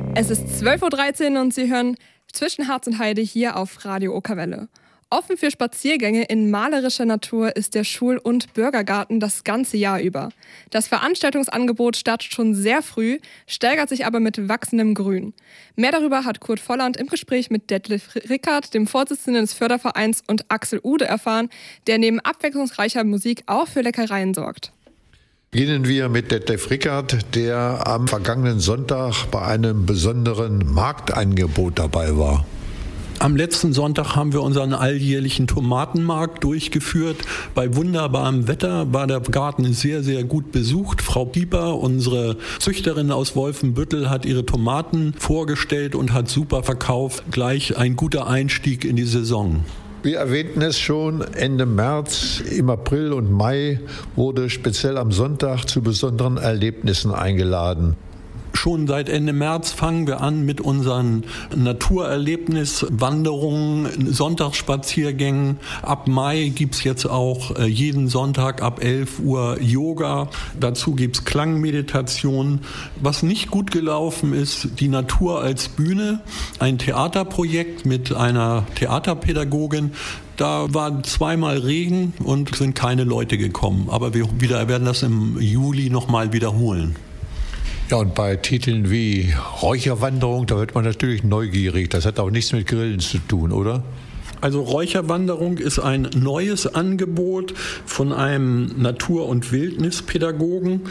Es ist 12.13 Uhr und Sie hören Zwischen Harz und Heide hier auf Radio Okerwelle. Offen für Spaziergänge in malerischer Natur ist der Schul- und Bürgergarten das ganze Jahr über. Das Veranstaltungsangebot startet schon sehr früh, steigert sich aber mit wachsendem Grün. Mehr darüber hat Kurt Volland im Gespräch mit Detlef Rickert, dem Vorsitzenden des Fördervereins, und Axel Ude erfahren, der neben abwechslungsreicher Musik auch für Leckereien sorgt. Beginnen wir mit Detlef Rickert, der am vergangenen Sonntag bei einem besonderen Marktangebot dabei war. Am letzten Sonntag haben wir unseren alljährlichen Tomatenmarkt durchgeführt. Bei wunderbarem Wetter war der Garten sehr, sehr gut besucht. Frau Pieper, unsere Züchterin aus Wolfenbüttel, hat ihre Tomaten vorgestellt und hat super verkauft. Gleich ein guter Einstieg in die Saison. Wir erwähnten es schon, Ende März, im April und Mai wurde speziell am Sonntag zu besonderen Erlebnissen eingeladen. Schon seit Ende März fangen wir an mit unseren Naturerlebniswanderungen, Sonntagsspaziergängen. Ab Mai gibt's jetzt auch jeden Sonntag ab 11 Uhr Yoga. Dazu gibt's Klangmeditation. Was nicht gut gelaufen ist, die Natur als Bühne, ein Theaterprojekt mit einer Theaterpädagogin. Da war zweimal Regen und sind keine Leute gekommen. Aber wir werden das im Juli nochmal wiederholen. Ja, und bei Titeln wie Räucherwanderung, da wird man natürlich neugierig. Das hat auch nichts mit Grillen zu tun, oder? Also Räucherwanderung ist ein neues Angebot von einem Natur- und Wildnispädagogen,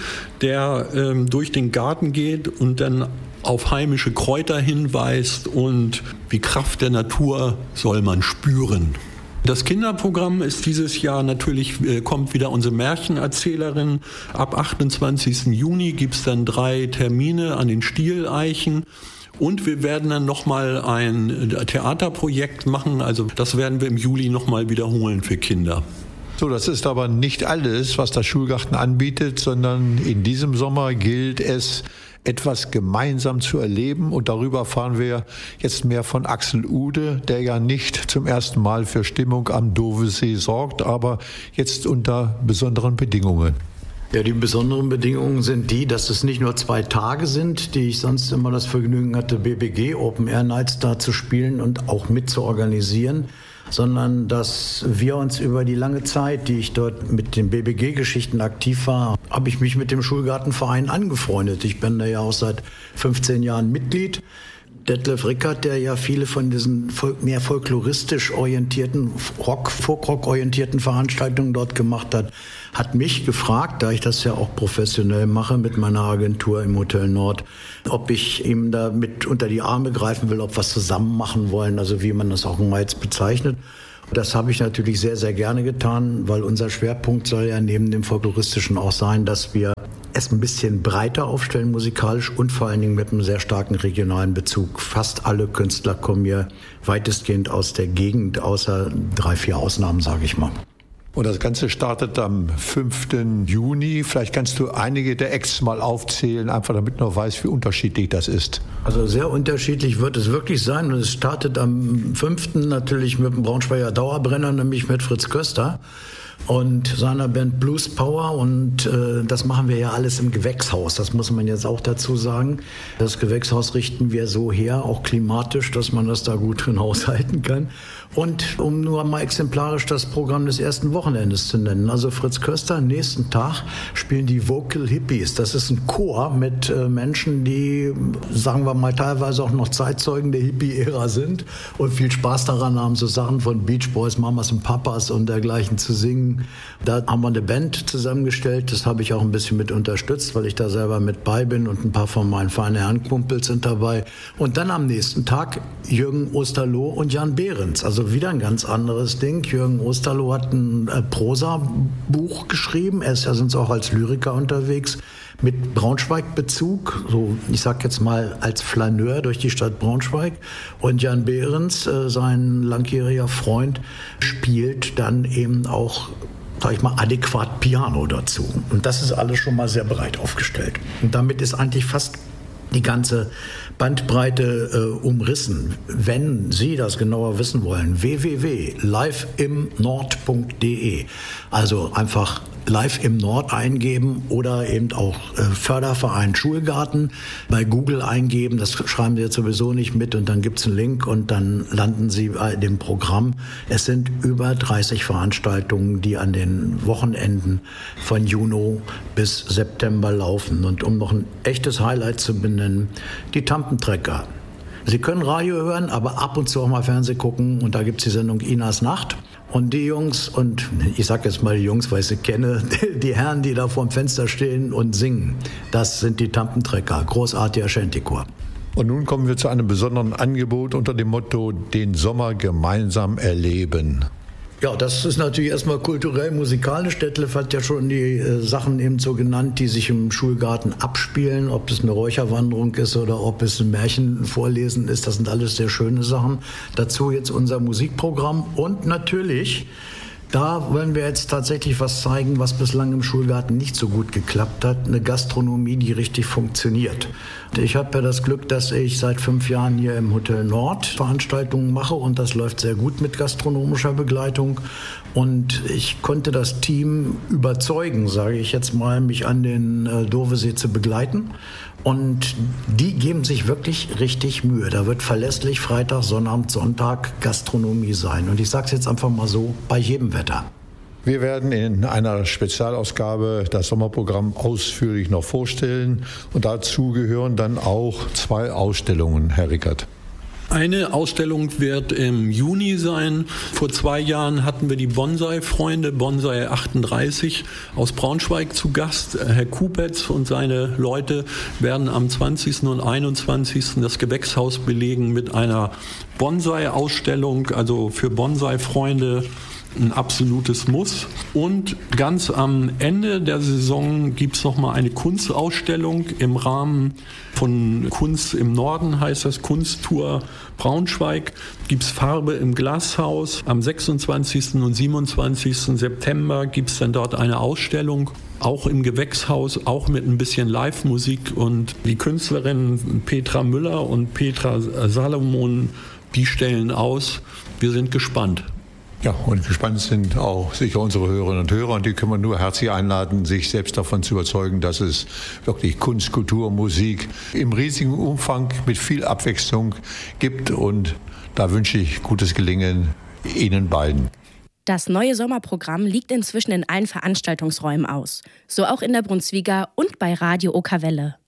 der durch den Garten geht und dann auf heimische Kräuter hinweist und die Kraft der Natur soll man spüren. Das Kinderprogramm ist dieses Jahr natürlich, kommt wieder unsere Märchenerzählerin. Ab 28. Juni gibt es dann 3 Termine an den Stieleichen. Und wir werden dann nochmal ein Theaterprojekt machen. Also das werden wir im Juli nochmal wiederholen für Kinder. So, das ist aber nicht alles, was der Schulgarten anbietet, sondern in diesem Sommer gilt es, etwas gemeinsam zu erleben. Und darüber erfahren wir jetzt mehr von Axel Ude, der ja nicht zum ersten Mal für Stimmung am Dovesee sorgt, aber jetzt unter besonderen Bedingungen. Ja, die besonderen Bedingungen sind die, dass es nicht nur 2 Tage sind, die ich sonst immer das Vergnügen hatte, BBG Open Air Nights da zu spielen und auch mit zu organisieren, sondern dass wir uns über die lange Zeit, die ich dort mit den BBG-Geschichten aktiv war, habe ich mich mit dem Schulgartenverein angefreundet. Ich bin da ja auch seit 15 Jahren Mitglied. Detlef Rickert, der ja viele von diesen mehr folkloristisch orientierten, Folk-Rock-orientierten Veranstaltungen dort gemacht hat, hat mich gefragt, da ich das ja auch professionell mache mit meiner Agentur im Hotel Nord, ob ich ihm da mit unter die Arme greifen will, ob wir was zusammen machen wollen, also wie man das auch mal jetzt bezeichnet. Das habe ich natürlich sehr, sehr gerne getan, weil unser Schwerpunkt soll ja neben dem Folkloristischen auch sein, dass wir es ein bisschen breiter aufstellen musikalisch und vor allen Dingen mit einem sehr starken regionalen Bezug. Fast alle Künstler kommen hier weitestgehend aus der Gegend, außer 3, 4 Ausnahmen, sage ich mal. Und das Ganze startet am 5. Juni. Vielleicht kannst du einige der Acts mal aufzählen, einfach damit man weiß, wie unterschiedlich das ist. Also sehr unterschiedlich wird es wirklich sein. Und es startet am 5. natürlich mit dem Braunschweiger Dauerbrenner, nämlich mit Fritz Köster und seiner Band Blues Power, und das machen wir ja alles im Gewächshaus, das muss man jetzt auch dazu sagen. Das Gewächshaus richten wir so her, auch klimatisch, dass man das da gut drin haushalten kann. Und um nur mal exemplarisch das Programm des ersten Wochenendes zu nennen, also Fritz Köster, am nächsten Tag spielen die Vocal Hippies. Das ist ein Chor mit Menschen, die, sagen wir mal, teilweise auch noch Zeitzeugen der Hippie-Ära sind und viel Spaß daran haben, so Sachen von Beach Boys, Mamas und Papas und dergleichen zu singen. Da haben wir eine Band zusammengestellt, das habe ich auch ein bisschen mit unterstützt, weil ich da selber mit bei bin, und ein paar von meinen feinen Herrenkumpels sind dabei. Und dann am nächsten Tag Jürgen Osterloh und Jan Behrens, also wieder ein ganz anderes Ding. Jürgen Osterloh hat ein Prosa-Buch geschrieben, er ist ja sonst auch als Lyriker unterwegs, mit Braunschweig-Bezug, so ich sag jetzt mal als Flaneur durch die Stadt Braunschweig. Und Jan Behrens, sein langjähriger Freund, spielt dann eben auch, sag ich mal, adäquat Piano dazu. Und das ist alles schon mal sehr breit aufgestellt. Und damit ist eigentlich fast die ganze Bandbreite umrissen. Wenn Sie das genauer wissen wollen, www.liveimnord.de. Also einfach Live im Nord eingeben oder eben auch Förderverein Schulgarten bei Google eingeben. Das schreiben Sie jetzt sowieso nicht mit und dann gibt es einen Link und dann landen Sie bei dem Programm. Es sind über 30 Veranstaltungen, die an den Wochenenden von Juni bis September laufen. Und um noch ein echtes Highlight zu benennen, die Tampentrecker. Sie können Radio hören, aber ab und zu auch mal Fernsehen gucken und da gibt es die Sendung Inas Nacht. Und die Jungs, und ich sage jetzt mal die Jungs, weil ich sie kenne, die Herren, die da vorm Fenster stehen und singen, das sind die Tampentrecker, großartiger Shantychor. Und nun kommen wir zu einem besonderen Angebot unter dem Motto, den Sommer gemeinsam erleben. Ja, das ist natürlich erstmal kulturell, musikalisch. Detlef hat ja schon die Sachen eben so genannt, die sich im Schulgarten abspielen. Ob es eine Räucherwanderung ist oder ob es ein Märchenvorlesen ist, das sind alles sehr schöne Sachen. Dazu jetzt unser Musikprogramm und natürlich, da wollen wir jetzt tatsächlich was zeigen, was bislang im Schulgarten nicht so gut geklappt hat. Eine Gastronomie, die richtig funktioniert. Ich habe ja das Glück, dass ich seit 5 Jahren hier im Hotel Nord Veranstaltungen mache und das läuft sehr gut mit gastronomischer Begleitung. Und ich konnte das Team überzeugen, sage ich jetzt mal, mich an den Dovesee zu begleiten. Und die geben sich wirklich richtig Mühe. Da wird verlässlich Freitag, Sonnabend, Sonntag Gastronomie sein. Und ich sage es jetzt einfach mal so, bei jedem Wetter. Wir werden in einer Spezialausgabe das Sommerprogramm ausführlich noch vorstellen. Und dazu gehören dann auch 2 Ausstellungen, Herr Rickert. Eine Ausstellung wird im Juni sein. Vor 2 Jahren hatten wir die Bonsai-Freunde, Bonsai 38 aus Braunschweig zu Gast. Herr Kupetz und seine Leute werden am 20. und 21. das Gewächshaus belegen mit einer Bonsai-Ausstellung, also für Bonsai-Freunde ein absolutes Muss. Und ganz am Ende der Saison gibt es nochmal eine Kunstausstellung im Rahmen von Kunst im Norden, heißt das Kunsttour Braunschweig. Gibt es Farbe im Glashaus. Am 26. und 27. September gibt es dann dort eine Ausstellung, auch im Gewächshaus, auch mit ein bisschen Live-Musik. Und die Künstlerinnen Petra Müller und Petra Salomon, die stellen aus. Wir sind gespannt. Ja, und gespannt sind auch sicher unsere Hörerinnen und Hörer. Und die können wir nur herzlich einladen, sich selbst davon zu überzeugen, dass es wirklich Kunst, Kultur, Musik im riesigen Umfang mit viel Abwechslung gibt. Und da wünsche ich gutes Gelingen Ihnen beiden. Das neue Sommerprogramm liegt inzwischen in allen Veranstaltungsräumen aus. So auch in der Brunsviga und bei Radio Okawelle.